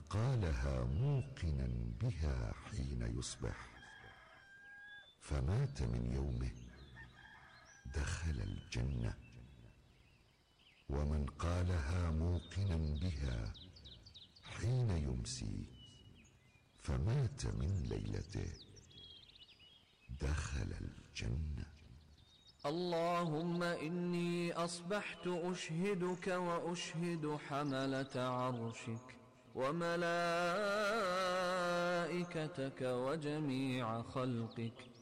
قالها موقنا بها حين يصبح فمات من يومه دخل الجنة، ومن قالها موقنا بها حين يمسي فمات من ليلته دخل الجنة. اللهم إني أصبحت أشهدك وأشهد حملة عرشك وملائكتك وجميع خلقك